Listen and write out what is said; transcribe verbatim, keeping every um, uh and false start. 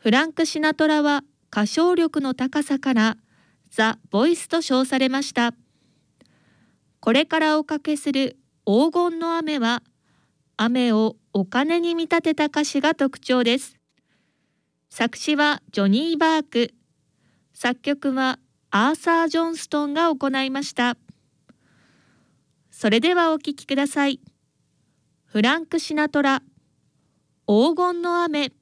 フランク・シナトラは歌唱力の高さからザ・ボイスと称されました。これからおかけする黄金の雨は、雨をお金に見立てた歌詞が特徴です。作詞はジョニー・バーク、作曲はアーサー・ジョンストンが行いました。それではお聴きください。フランク・シナトラ、黄金の雨。